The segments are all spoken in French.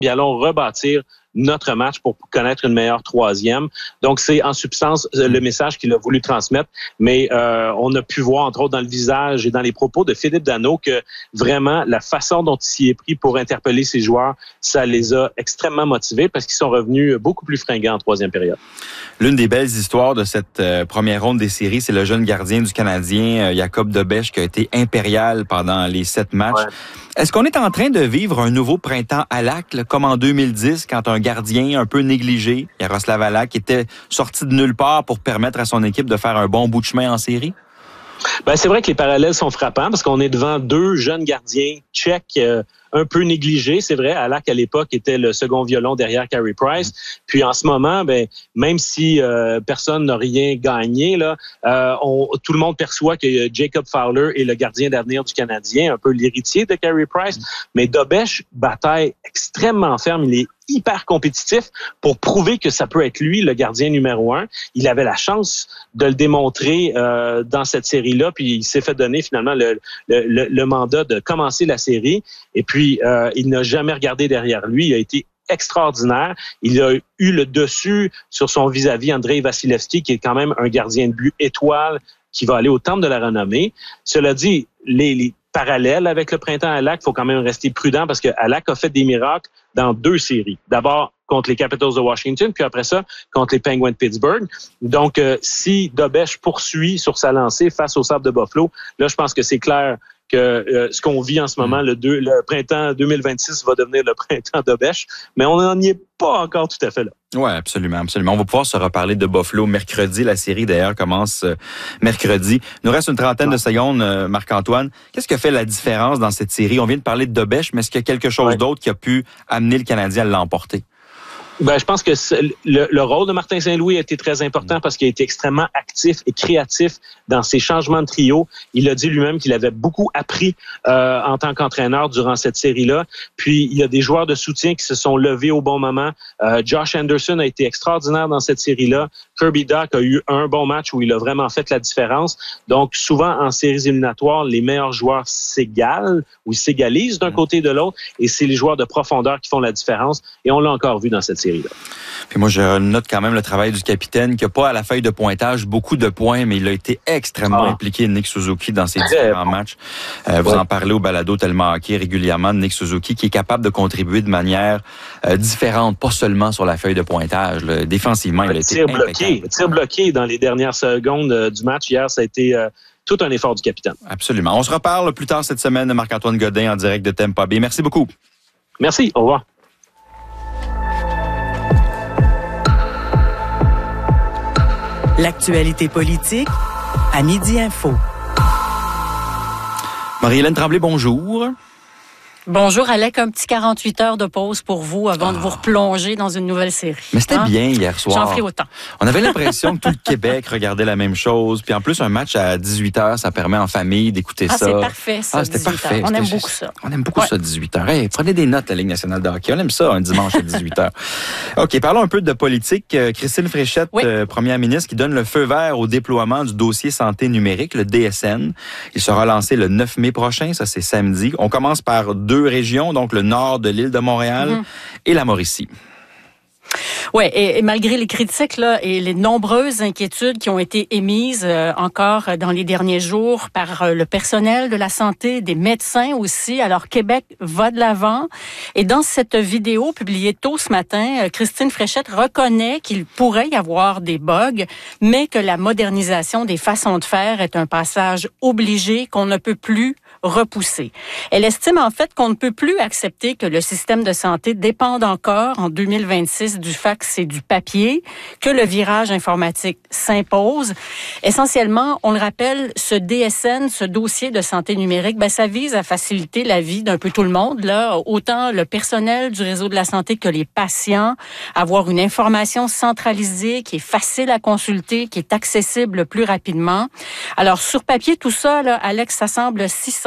puis allons rebâtir notre match pour connaître une meilleure troisième. Donc, c'est en substance le message qu'il a voulu transmettre. Mais on a pu voir, entre autres, dans le visage et dans les propos de Philippe Danault que vraiment, la façon dont il s'y est pris pour interpeller ses joueurs, ça les a extrêmement motivés parce qu'ils sont revenus beaucoup plus fringants en troisième période. L'une des belles histoires de cette première ronde des séries, c'est le jeune gardien du Canadien, Jacob Dobeš, qui a été impérial pendant les 7 matchs. Ouais. Est-ce qu'on est en train de vivre un nouveau printemps Halak, là, comme en 2010, quand un gardien un peu négligé, Jaroslav Halak, était sorti de nulle part pour permettre à son équipe de faire un bon bout de chemin en série? Ben, c'est vrai que les parallèles sont frappants parce qu'on est devant 2 jeunes gardiens tchèques un peu négligés. C'est vrai, Halak, à l'époque, était le second violon derrière Carey Price. Puis en ce moment, ben, même si personne n'a rien gagné, là, tout le monde perçoit que Jacob Fowler est le gardien d'avenir du Canadien, un peu l'héritier de Carey Price. Mais Dobeš bataille extrêmement ferme. Il est hyper compétitif pour prouver que ça peut être lui, le gardien numéro 1. Il avait la chance de le démontrer dans cette série-là, puis il s'est fait donner finalement le mandat de commencer la série. Et puis, il n'a jamais regardé derrière lui. Il a été extraordinaire. Il a eu le dessus sur son vis-à-vis Andrei Vasilevskiy, qui est quand même un gardien de but étoile qui va aller au temple de la renommée. Cela dit, les parallèles avec le printemps Halak, il faut quand même rester prudent parce que Halak a fait des miracles dans 2 séries. D'abord contre les Capitals de Washington, puis après ça, contre les Penguins de Pittsburgh. Donc, si Dobeš poursuit sur sa lancée face au Sabres de Buffalo, là, je pense que c'est clair que ce qu'on vit en ce moment, le printemps 2026 va devenir le printemps Dobeš, mais on n'en y est pas encore tout à fait là. Oui, absolument, absolument. On va pouvoir se reparler de Buffalo mercredi. La série, d'ailleurs, commence mercredi. Il nous reste une trentaine de secondes, Marc-Antoine. Qu'est-ce qui a fait la différence dans cette série? On vient de parler de Dobeš, mais est-ce qu'il y a quelque chose d'autre qui a pu amener le Canadien à l'emporter? Ben, je pense que le rôle de Martin Saint-Louis a été très important parce qu'il a été extrêmement actif et créatif dans ses changements de trio. Il a dit lui-même qu'il avait beaucoup appris en tant qu'entraîneur durant cette série-là. Puis, il y a des joueurs de soutien qui se sont levés au bon moment. Josh Anderson a été extraordinaire dans cette série-là. Kirby Dach a eu un bon match où il a vraiment fait la différence. Donc, souvent, en séries éliminatoires, les meilleurs joueurs s'égalent ou s'égalisent d'un côté et de l'autre. Et c'est les joueurs de profondeur qui font la différence. Et on l'a encore vu dans cette série-là. Puis moi, je note quand même le travail du capitaine qui n'a pas à la feuille de pointage beaucoup de points, mais il a été extrêmement impliqué, Nick Suzuki, dans ses différents matchs. Vous en parlez au balado tellement hockey régulièrement de Nick Suzuki, qui est capable de contribuer de manière différente, pas seulement sur la feuille de pointage. Là. Défensivement, il a été impeccable. Tir bloqué dans les dernières secondes du match. Hier, ça a été tout un effort du capitaine. Absolument. On se reparle plus tard cette semaine de Marc-Antoine Godin en direct de Tampa Bay. Merci beaucoup. Merci. Au revoir. L'actualité politique à Midi Info. Marie-Hélène Tremblay, bonjour. Bonjour, Alec. Un petit 48 heures de pause pour vous avant de vous replonger dans une nouvelle série. Mais c'était bien hier soir. J'en ferai autant. On avait l'impression que tout le Québec regardait la même chose. Puis en plus, un match à 18 heures, ça permet en famille d'écouter ça. C'est parfait, ça. C'était parfait. On aime beaucoup ça. On aime beaucoup ça, 18 heures. Hey, prenez des notes, la Ligue nationale de hockey. On aime ça, un dimanche à 18 heures. OK, parlons un peu de politique. Christine Fréchette, première ministre, qui donne le feu vert au déploiement du dossier santé numérique, le DSN. Il sera lancé le 9 mai prochain, ça c'est samedi. On commence par 2 régions, donc le nord de l'île de Montréal et la Mauricie. Oui, et malgré les critiques là et les nombreuses inquiétudes qui ont été émises encore dans les derniers jours par le personnel de la santé, des médecins aussi, alors Québec va de l'avant. Et dans cette vidéo publiée tôt ce matin, Christine Fréchette reconnaît qu'il pourrait y avoir des bugs, mais que la modernisation des façons de faire est un passage obligé qu'on ne peut plus repousser. Elle estime en fait qu'on ne peut plus accepter que le système de santé dépende encore en 2026 du fax et du papier, que le virage informatique s'impose. Essentiellement, on le rappelle, ce DSN, ce dossier de santé numérique, ça vise à faciliter la vie d'un peu tout le monde, là, autant le personnel du réseau de la santé que les patients, avoir une information centralisée qui est facile à consulter, qui est accessible plus rapidement. Alors, sur papier, tout ça, là, Alex, ça semble si simple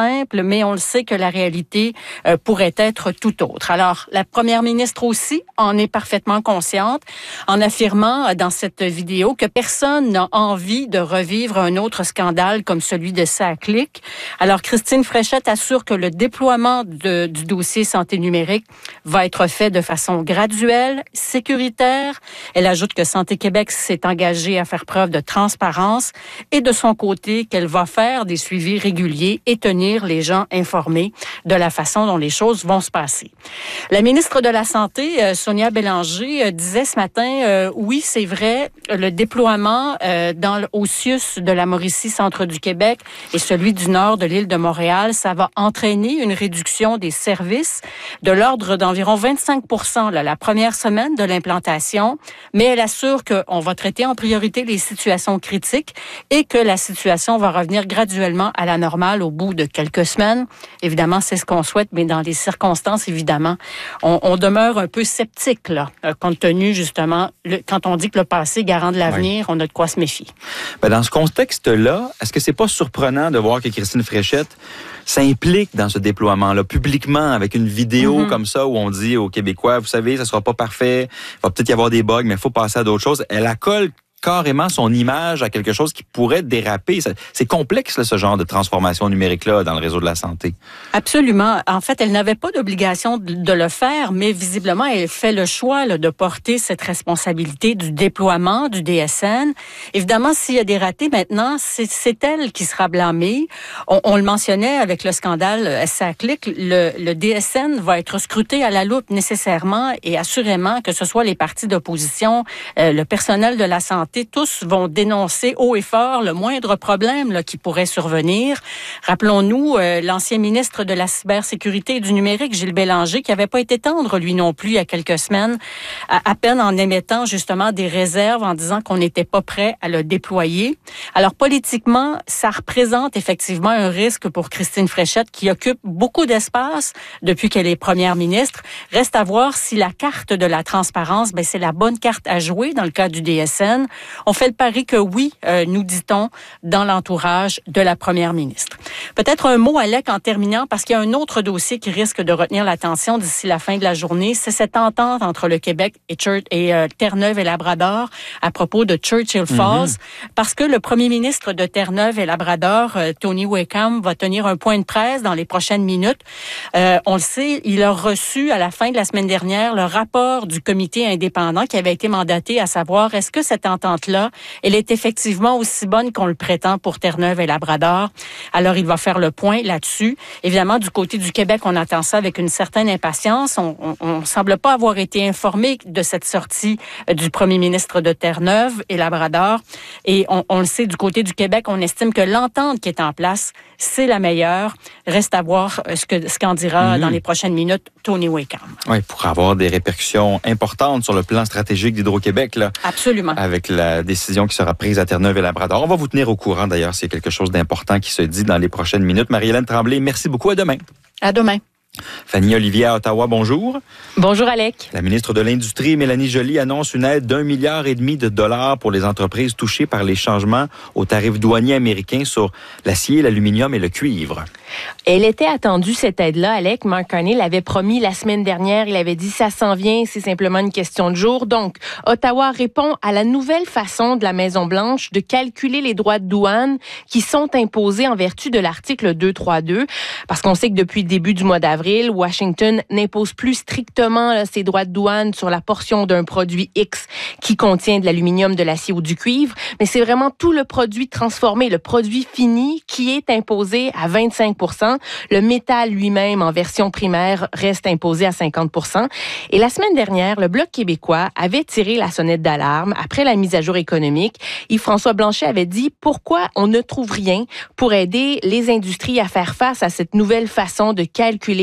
simple, mais on le sait que la réalité pourrait être tout autre. Alors, la première ministre aussi en est parfaitement consciente en affirmant dans cette vidéo que personne n'a envie de revivre un autre scandale comme celui de SACLIC. Alors, Christine Fréchette assure que le déploiement du dossier santé numérique va être fait de façon graduelle, sécuritaire. Elle ajoute que Santé Québec s'est engagée à faire preuve de transparence et de son côté qu'elle va faire des suivis réguliers et tenir les gens informés de la façon dont les choses vont se passer. La ministre de la Santé, Sonia Bélanger, disait ce matin, oui, c'est vrai, le déploiement au CIUS de la Mauricie, centre du Québec, et celui du nord de l'île de Montréal, ça va entraîner une réduction des services de l'ordre d'environ 25 % la première semaine de l'implantation, mais elle assure qu'on va traiter en priorité les situations critiques et que la situation va revenir graduellement à la normale au bout de quelques semaines. Évidemment, c'est ce qu'on souhaite, mais dans les circonstances, évidemment, on demeure un peu sceptique, là, compte tenu, justement, quand on dit que le passé garant de l'avenir, on a de quoi se méfier. Ben, dans ce contexte-là, est-ce que c'est pas surprenant de voir que Christine Fréchette s'implique dans ce déploiement-là, publiquement, avec une vidéo comme ça, où on dit aux Québécois, vous savez, ça sera pas parfait, il va peut-être y avoir des bugs, mais il faut passer à d'autres choses. Elle accole carrément son image à quelque chose qui pourrait déraper. C'est complexe, là, ce genre de transformation numérique-là dans le réseau de la santé. Absolument. En fait, elle n'avait pas d'obligation de le faire, mais visiblement, elle fait le choix là, de porter cette responsabilité du déploiement du DSN. Évidemment, s'il y a des ratés maintenant, c'est elle qui sera blâmée. On le mentionnait avec le scandale SACLIC, le DSN va être scruté à la loupe nécessairement et assurément, que ce soit les partis d'opposition, le personnel de la santé, tous vont dénoncer haut et fort le moindre problème là, qui pourrait survenir. Rappelons-nous l'ancien ministre de la cybersécurité et du numérique, Gilles Bélanger, qui n'avait pas été tendre, lui non plus, il y a quelques semaines, à peine en émettant justement des réserves en disant qu'on n'était pas prêt à le déployer. Alors, politiquement, ça représente effectivement un risque pour Christine Fréchette, qui occupe beaucoup d'espace depuis qu'elle est première ministre. Reste à voir si la carte de la transparence, c'est la bonne carte à jouer dans le cas du DSN. On fait le pari que oui, nous dit-on, dans l'entourage de la première ministre. Peut-être un mot, Alec, en terminant, parce qu'il y a un autre dossier qui risque de retenir l'attention d'ici la fin de la journée. C'est cette entente entre le Québec et Terre-Neuve et Labrador à propos de Churchill Falls, parce que le premier ministre de Terre-Neuve et Labrador, Tony Wakeham, va tenir un point de presse dans les prochaines minutes. On le sait, il a reçu à la fin de la semaine dernière le rapport du comité indépendant qui avait été mandaté à savoir est-ce que cette entente-là, elle est effectivement aussi bonne qu'on le prétend pour Terre-Neuve et Labrador. Alors, il va faire le point là-dessus. Évidemment, du côté du Québec, on attend ça avec une certaine impatience. On semble pas avoir été informé de cette sortie du premier ministre de Terre-Neuve et Labrador. Et on le sait, du côté du Québec, on estime que l'entente qui est en place, c'est la meilleure. Reste à voir ce qu'en dira dans les prochaines minutes Tony Wakeham. Oui, pour avoir des répercussions importantes sur le plan stratégique d'Hydro-Québec, là. Absolument. Avec la décision qui sera prise à Terre-Neuve et Labrador. On va vous tenir au courant, d'ailleurs, s'il y a quelque chose d'important qui se dit dans les prochaines minutes. Marie-Hélène Tremblay, merci beaucoup. À demain. À demain. Fanny Olivier à Ottawa, bonjour. Bonjour, Alec. La ministre de l'Industrie, Mélanie Joly, annonce une aide d'1,5 milliard pour les entreprises touchées par les changements aux tarifs douaniers américains sur l'acier, l'aluminium et le cuivre. Elle était attendue, cette aide-là, Alec. Mark Carney l'avait promis la semaine dernière. Il avait dit ça s'en vient, c'est simplement une question de jour. Donc, Ottawa répond à la nouvelle façon de la Maison-Blanche de calculer les droits de douane qui sont imposés en vertu de l'article 232. Parce qu'on sait que depuis le début du mois d'avril, Washington n'impose plus strictement ses droits de douane sur la portion d'un produit X qui contient de l'aluminium, de l'acier ou du cuivre, mais c'est vraiment tout le produit transformé, le produit fini qui est imposé à 25 %. Le métal lui-même en version primaire reste imposé à 50 %. Et la semaine dernière, le Bloc québécois avait tiré la sonnette d'alarme après la mise à jour économique. Yves-François Blanchet avait dit pourquoi on ne trouve rien pour aider les industries à faire face à cette nouvelle façon de calculer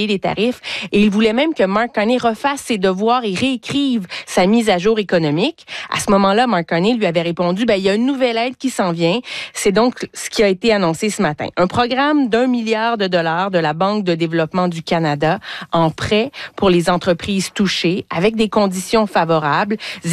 les tarifs et il voulait même que Mark Carney refasse ses devoirs et réécrive sa mise à jour économique. À ce moment-là, Mark Carney lui avait répondu, il y a une nouvelle aide qui s'en vient. C'est donc ce qui a été annoncé ce matin. Un programme d'$1 milliard de la Banque de développement du Canada en prêt pour les entreprises touchées avec des conditions favorables,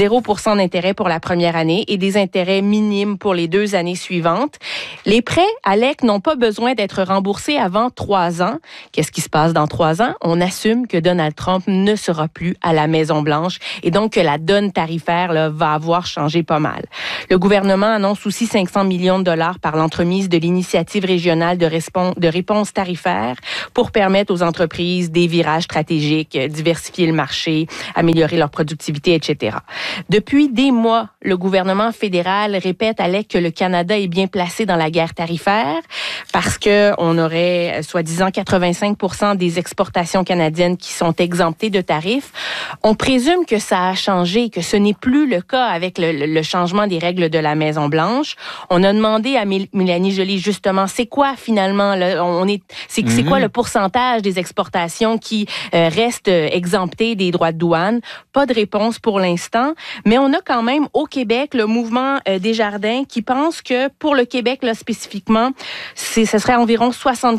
0% d'intérêt pour la première année et des intérêts minimes pour les 2 années suivantes. Les prêts, Alec, n'ont pas besoin d'être remboursés avant 3 ans. Qu'est-ce qui se passe dans 3 ans? On assume que Donald Trump ne sera plus à la Maison-Blanche et donc que la donne tarifaire va avoir changé pas mal. Le gouvernement annonce aussi 500 millions de dollars par l'entremise de l'initiative régionale de réponse tarifaire pour permettre aux entreprises des virages stratégiques, diversifier le marché, améliorer leur productivité, etc. Depuis des mois, le gouvernement fédéral répète, Alec, que le Canada est bien placé dans la guerre tarifaire parce qu'on aurait, soi-disant, 85% des exportations canadiennes qui sont exemptées de tarifs. On présume que ça a changé, que ce n'est plus le cas avec le changement des règles de la Maison-Blanche. On a demandé à Mélanie Joly, justement, c'est quoi finalement, c'est quoi le pourcentage des exportations qui restent exemptées des droits de douane? Pas de réponse pour l'instant, mais on a quand même au Québec le mouvement Desjardins qui pense que pour le Québec, là, spécifiquement, ce serait environ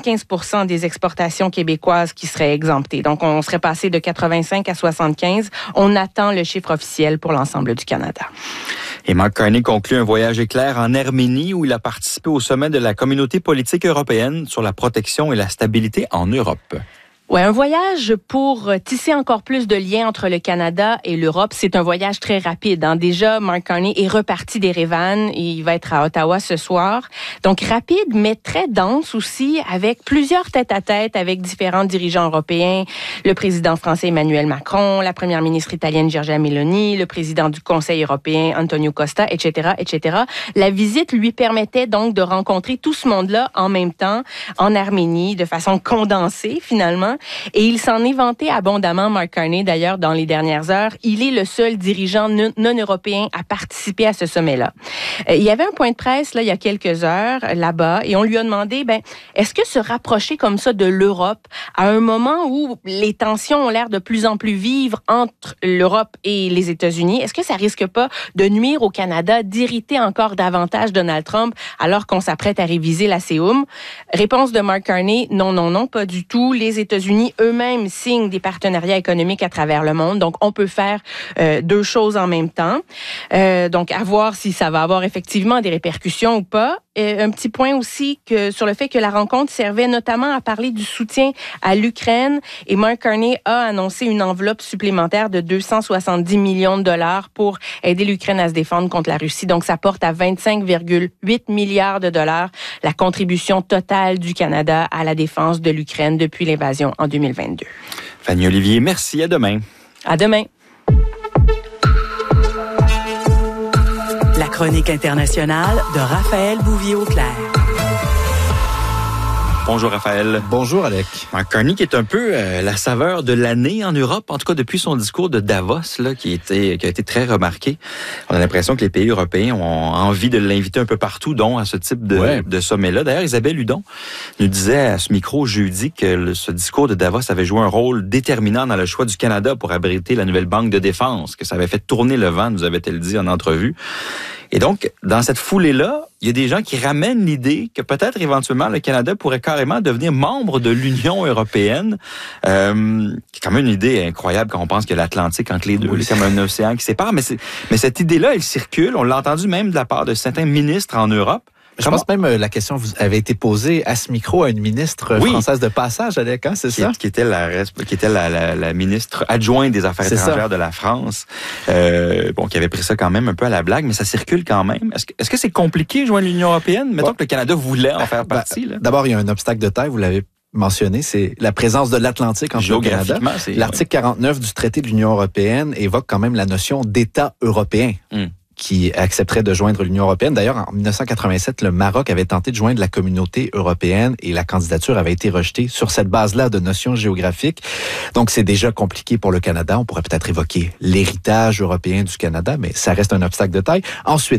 75% des exportations québécoises qui seraient exemptées. Donc, on serait passé de 85 à 75. On attend le chiffre officiel pour l'ensemble du Canada. Et Mark Carney conclut un voyage éclair en Arménie où il a participé au sommet de la communauté politique européenne sur la protection et la stabilité en Europe. Ouais, un voyage pour tisser encore plus de liens entre le Canada et l'Europe. C'est un voyage très rapide. Déjà, Mark Carney est reparti d'Erevan et il va être à Ottawa ce soir. Donc, rapide, mais très dense aussi, avec plusieurs tête-à-tête avec différents dirigeants européens. Le président français Emmanuel Macron, la première ministre italienne Giorgia Meloni, le président du Conseil européen Antonio Costa, etc., etc. La visite lui permettait donc de rencontrer tout ce monde-là en même temps en Arménie, de façon condensée, finalement. Et il s'en est vanté abondamment, Mark Carney, d'ailleurs, dans les dernières heures. Il est le seul dirigeant non-européen à participer à ce sommet-là. Il y avait un point de presse, là, il y a quelques heures, là-bas, et on lui a demandé, est-ce que se rapprocher comme ça de l'Europe, à un moment où les tensions ont l'air de plus en plus vives entre l'Europe et les États-Unis, est-ce que ça risque pas de nuire au Canada, d'irriter encore davantage Donald Trump, alors qu'on s'apprête à réviser la CEUM? Réponse de Mark Carney, non, pas du tout. Les États-Unis eux-mêmes signent des partenariats économiques à travers le monde. Donc, on peut faire 2 choses en même temps. Donc, à voir si ça va avoir effectivement des répercussions ou pas. Un petit point aussi sur le fait que la rencontre servait notamment à parler du soutien à l'Ukraine. Et Mark Carney a annoncé une enveloppe supplémentaire de 270 millions de dollars pour aider l'Ukraine à se défendre contre la Russie. Donc, ça porte à 25,8 milliards de dollars la contribution totale du Canada à la défense de l'Ukraine depuis l'invasion en 2022. Fanny Olivier, merci. À demain. À demain. La chronique internationale de Raphaël Bouvier-Auclair. Bonjour Raphaël. Bonjour Alec. Mark Carney qui est un peu la saveur de l'année en Europe, en tout cas depuis son discours de Davos là, qui a été très remarqué. On a l'impression que les pays européens ont envie de l'inviter un peu partout, dont à ce type de sommet-là. D'ailleurs, Isabelle Hudon nous disait à ce micro jeudi que ce discours de Davos avait joué un rôle déterminant dans le choix du Canada pour abriter la nouvelle banque de défense, que ça avait fait tourner le vent, nous avait-elle dit en entrevue. Et donc, dans cette foulée-là, il y a des gens qui ramènent l'idée que peut-être éventuellement le Canada pourrait carrément devenir membre de l'Union européenne. Qui est quand même une idée incroyable quand on pense que l'Atlantique entre les deux, c'est comme un océan qui sépare. Mais cette idée-là, elle circule. On l'a entendu même de la part de certains ministres en Europe. Je pense même la question vous avait été posée à ce micro à une ministre française de passage, Alec, hein, c'est ça? Qui était la ministre adjointe des Affaires étrangères de la France. Qui avait pris ça quand même un peu à la blague, mais ça circule quand même. Est-ce que c'est compliqué de joindre l'Union européenne? Mettons que le Canada voulait en faire partie. Là. D'abord, il y a un obstacle de taille, vous l'avez mentionné, c'est la présence de l'Atlantique entre le Canada. L'article 49 du traité de l'Union européenne évoque quand même la notion d'État européen. Qui accepterait de joindre l'Union européenne. D'ailleurs, en 1987, le Maroc avait tenté de joindre la communauté européenne et la candidature avait été rejetée sur cette base-là de notions géographiques. Donc, c'est déjà compliqué pour le Canada. On pourrait peut-être évoquer l'héritage européen du Canada, mais ça reste un obstacle de taille. Ensuite,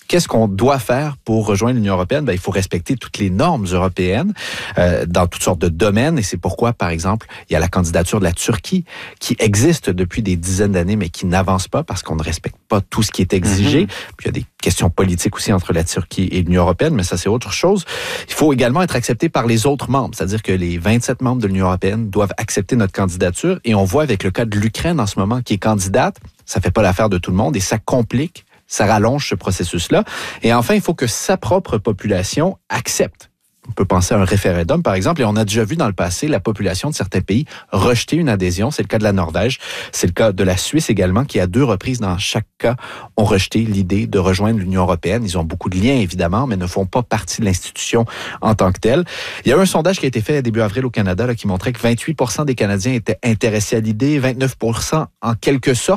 qu'est-ce qu'on doit faire pour rejoindre l'Union européenne? Il faut respecter toutes les normes européennes dans toutes sortes de domaines. Et c'est pourquoi, par exemple, il y a la candidature de la Turquie qui existe depuis des dizaines d'années, mais qui n'avance pas parce qu'on ne respecte pas tout ce qui est exigé. Puis il y a des questions politiques aussi entre la Turquie et l'Union européenne, mais ça, c'est autre chose. Il faut également être accepté par les autres membres, c'est-à-dire que les 27 membres de l'Union européenne doivent accepter notre candidature. Et on voit avec le cas de l'Ukraine en ce moment, qui est candidate, ça fait pas l'affaire de tout le monde et ça complique, ça rallonge ce processus-là. Et enfin, il faut que sa propre population accepte. On peut penser à un référendum, par exemple, et on a déjà vu dans le passé la population de certains pays rejeter une adhésion. C'est le cas de la Norvège, c'est le cas de la Suisse également, qui à 2 reprises dans chaque cas ont rejeté l'idée de rejoindre l'Union européenne. Ils ont beaucoup de liens, évidemment, mais ne font pas partie de l'institution en tant que telle. Il y a eu un sondage qui a été fait début avril au Canada là, qui montrait que 28% des Canadiens étaient intéressés à l'idée, 29% en quelque sorte.